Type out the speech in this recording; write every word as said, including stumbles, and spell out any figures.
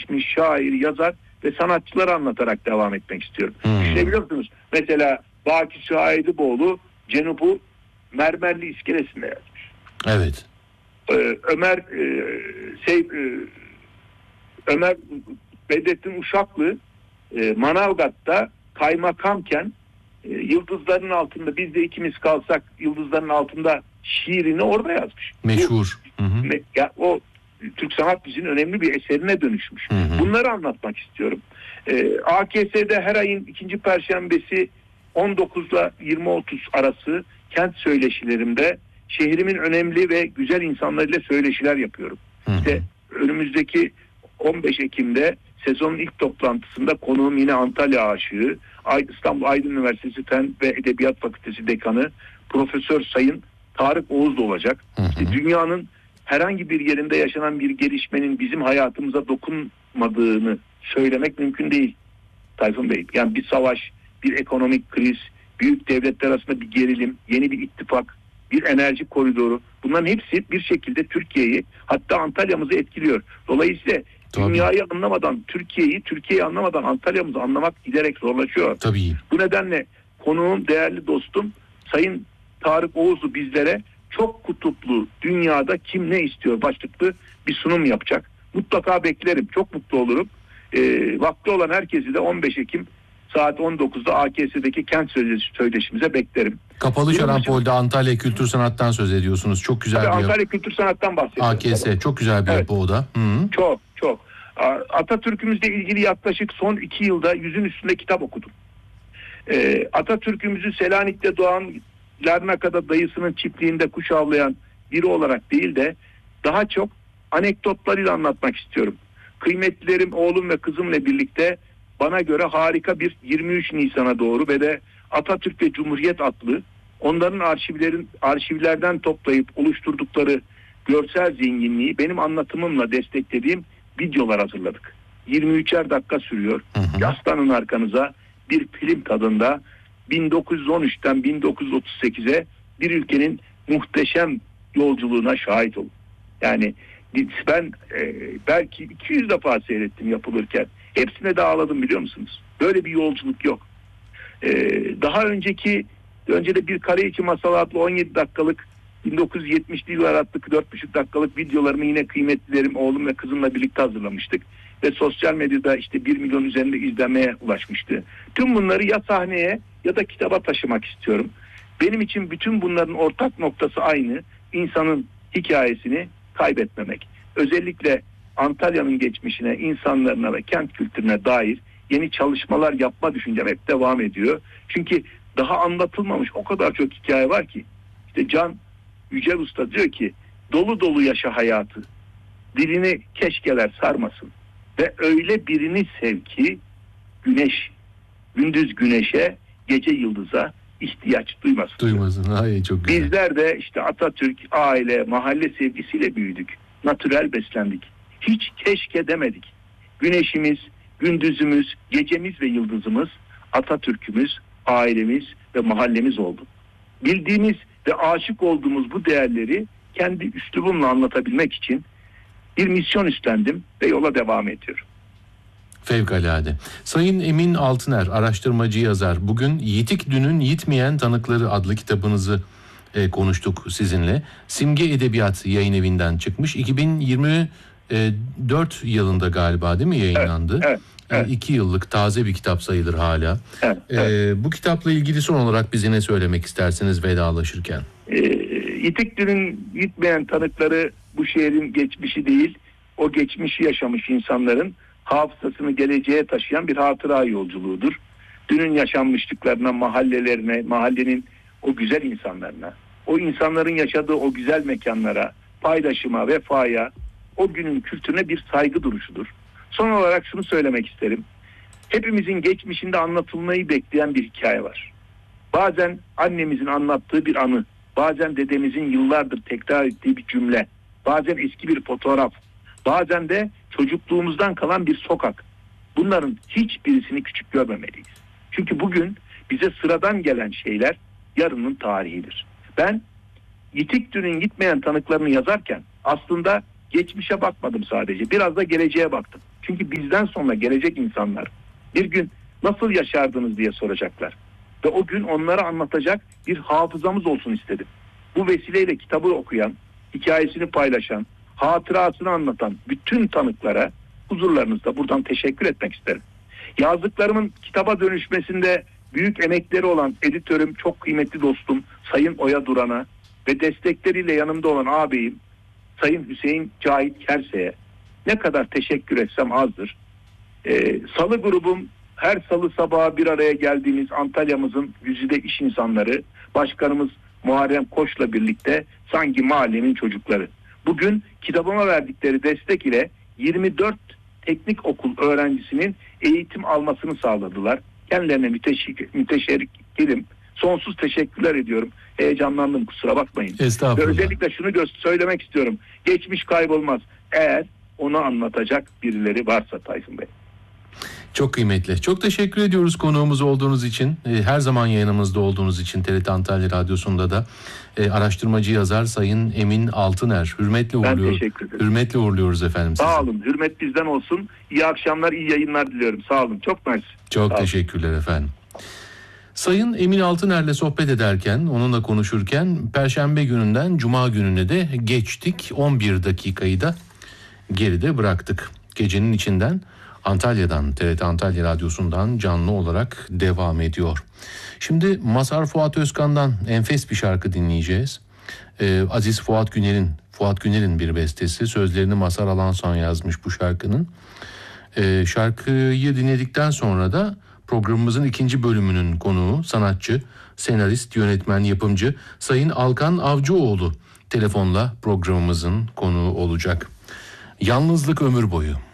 geçmiş şair, yazar ve sanatçıları anlatarak devam etmek istiyorum. Hmm. Düşünebiliyor musunuz? Mesela Baki Süheydiboğlu Cenub'u mermerli iskelesinde yazmış. Evet. Ee, Ömer e, şey, e, Ömer Bedrettin Uşaklı e, Manavgat'ta kaymakamken e, yıldızların altında biz de ikimiz kalsak yıldızların altında şiirini orada yazmış. Meşhur. Bu, hı hı. me, ya, o Türk sanat müziğinin önemli bir eserine dönüşmüş. Hı hı. Bunları anlatmak istiyorum. E, A K S'de her ayın ikinci perşembesi on dokuzla yirmi otuz arası kent söyleşilerimde şehrimin önemli ve güzel insanlarıyla söyleşiler yapıyorum. Hı hı. İşte önümüzdeki on beş Ekim'de sezonun ilk toplantısında konuğum yine Antalya aşığı, İstanbul Aydın Üniversitesi Fen ve Edebiyat Fakültesi Dekanı Profesör Sayın Tarık Oğuz da olacak. Hı hı. İşte dünyanın herhangi bir yerinde yaşanan bir gelişmenin bizim hayatımıza dokunmadığını söylemek mümkün değil Tayfun Bey. Yani bir savaş, bir ekonomik kriz, büyük devletler arasında bir gerilim, yeni bir ittifak, bir enerji koridoru. Bunların hepsi bir şekilde Türkiye'yi, hatta Antalya'mızı etkiliyor. Dolayısıyla Tabii. dünyayı anlamadan Türkiye'yi, Türkiye'yi anlamadan Antalya'mızı anlamak giderek zorlaşıyor. Tabii. Bu nedenle konuğum, değerli dostum Sayın Tarık Oğuz'u bizlere çok kutuplu dünyada kim ne istiyor başlıklı bir sunum yapacak. Mutlaka beklerim. Çok mutlu olurum. E, vakti olan herkesi de on beş Ekim saat on dokuzda A K S'deki kent söyleşimize beklerim. Kapalı Şarampol'de Antalya Kültür Sanat'tan söz ediyorsunuz. Çok güzel Tabii bir Antalya Kültür Sanat'tan bahsediyorum. A K S Tabii. çok güzel bir Evet. yapı o da. Hı-hı. Çok çok. Atatürk'ümüzle ilgili yaklaşık son iki yılda yüzün üstünde kitap okudum. Ee, Atatürk'ümüzü Selanik'te doğan, Larnaka'da dayısının çiftliğinde kuş avlayan biri olarak değil de daha çok anekdotlarıyla anlatmak istiyorum. Kıymetlilerim, oğlum ve kızımla birlikte bana göre harika bir yirmi üç Nisan'a doğru ve de Atatürk ve Cumhuriyet adlı onların arşivlerin arşivlerden toplayıp oluşturdukları görsel zenginliği benim anlatımımla desteklediğim videolar hazırladık. yirmi üçer dakika sürüyor. Hı hı. Yaslanın arkanıza, bir film tadında bin dokuz yüz on üçten bin dokuz yüz otuz sekize bir ülkenin muhteşem yolculuğuna şahit olun. Yani ben e, belki iki yüz defa seyrettim yapılırken. Hepsine de ağladım, biliyor musunuz? Böyle bir yolculuk yok. E, daha önceki önce de bir kare içi masal adlı on yedi dakikalık bin dokuz yüz yetmişli yıllar adlı dört buçuk dakikalık videolarımı yine kıymetlilerim, oğlum ve kızımla birlikte hazırlamıştık. Ve sosyal medyada işte bir milyon üzerinde izlenmeye ulaşmıştı. Tüm bunları ya sahneye ya da kitaba taşımak istiyorum. Benim için bütün bunların ortak noktası aynı. İnsanın hikayesini kaybetmemek. Özellikle Antalya'nın geçmişine, insanlarına ve kent kültürüne dair yeni çalışmalar yapma düşüncem hep devam ediyor. Çünkü daha anlatılmamış o kadar çok hikaye var ki. İşte Can Yücel Usta diyor ki dolu dolu yaşa hayatı. Dilini keşkeler sarmasın. Ve öyle birini sev ki güneş, gündüz güneşe, gece yıldıza ihtiyaç duymasın. Duymasın. Hayır, çok güzel. Bizler de işte Atatürk, aile, mahalle sevgisiyle büyüdük. Natürel beslendik. Hiç keşke demedik. Güneşimiz, gündüzümüz, gecemiz ve yıldızımız Atatürk'ümüz, ailemiz ve mahallemiz oldu. Bildiğimiz ve aşık olduğumuz bu değerleri kendi üslubumla anlatabilmek için bir misyon üstlendim ve yola devam ediyorum. Fevkalade. Sayın Emin Altıner, araştırmacı yazar. Bugün Yitik Dün'ün Yitmeyen Tanıkları adlı kitabınızı e, konuştuk sizinle. Simge Edebiyat Yayın Evi'nden çıkmış. iki bin yirmi dört yılında galiba değil mi yayınlandı? Evet, evet, evet. İki yıllık taze bir kitap sayılır hala. Evet, evet. E, bu kitapla ilgili son olarak bize ne söylemek istersiniz vedalaşırken? E, Yitik Dün'ün Yitmeyen Tanıkları bu şehrin geçmişi değil, o geçmişi yaşamış insanların hafızasını geleceğe taşıyan bir hatıra yolculuğudur. Dünün yaşanmışlıklarına, mahallelerine, mahallenin o güzel insanlarına, o insanların yaşadığı o güzel mekanlara, paylaşıma, vefaya, o günün kültürüne bir saygı duruşudur. Son olarak şunu söylemek isterim. Hepimizin geçmişinde anlatılmayı bekleyen bir hikaye var. Bazen annemizin anlattığı bir anı, bazen dedemizin yıllardır tekrar ettiği bir cümle, bazen eski bir fotoğraf, bazen de çocukluğumuzdan kalan bir sokak. Bunların hiçbirisini küçük görmemeliyiz. Çünkü bugün bize sıradan gelen şeyler yarının tarihidir. Ben Yitik Dün'ün Gitmeyen Tanıklarını yazarken aslında geçmişe bakmadım sadece. Biraz da geleceğe baktım. Çünkü bizden sonra gelecek insanlar bir gün nasıl yaşardınız diye soracaklar. Ve o gün onlara anlatacak bir hafızamız olsun istedim. Bu vesileyle kitabı okuyan, hikayesini paylaşan, hatırasını anlatan bütün tanıklara huzurlarınızda buradan teşekkür etmek isterim. Yazdıklarımın kitaba dönüşmesinde büyük emekleri olan editörüm, çok kıymetli dostum Sayın Oya Duran'a ve destekleriyle yanımda olan ağabeyim Sayın Hüseyin Cahit Kerse'ye ne kadar teşekkür etsem azdır. Ee, Salı grubum, her salı sabahı bir araya geldiğimiz Antalya'mızın güzide iş insanları, başkanımız Muharrem Koç'la birlikte sanki mahallenin çocukları. Bugün kitabıma verdikleri destek ile yirmi dört teknik okul öğrencisinin eğitim almasını sağladılar. Kendilerine müteşekkir, müteşekkirim. Sonsuz teşekkürler ediyorum. Heyecanlandım, kusura bakmayın. Estağfurullah. Ve özellikle şunu gö- söylemek istiyorum. Geçmiş kaybolmaz. Eğer onu anlatacak birileri varsa Tayfun Bey. Çok kıymetli. Çok teşekkür ediyoruz konuğumuz olduğunuz için. Her zaman yayınımızda olduğunuz için T R T Antalya Radyosu'nda da araştırmacı yazar Sayın Emin Altıner. Hürmetle uğurluyor. Ben teşekkür ederim. Hürmetle uğurluyoruz efendim sizi. Sağ olun. Hürmet bizden olsun. İyi akşamlar, iyi yayınlar diliyorum. Sağ olun. Çok mersi. Çok Sağ teşekkürler olun. Efendim. Sayın Emin Altıner'le sohbet ederken, onunla konuşurken Perşembe gününden Cuma gününe de geçtik. on bir dakikayı da geride bıraktık. Gecenin içinden Antalya'dan, T R T Antalya Radyosu'ndan canlı olarak devam ediyor. Şimdi Mazhar Fuat Özkan'dan enfes bir şarkı dinleyeceğiz. Ee, Aziz Fuat Güner'in, Fuat Güner'in bir bestesi. Sözlerini Mazhar Alanson yazmış bu şarkının. Ee, şarkıyı dinledikten sonra da programımızın ikinci bölümünün konuğu, sanatçı, senarist, yönetmen, yapımcı Sayın Alkan Avcıoğlu telefonla programımızın konuğu olacak. Yalnızlık ömür boyu.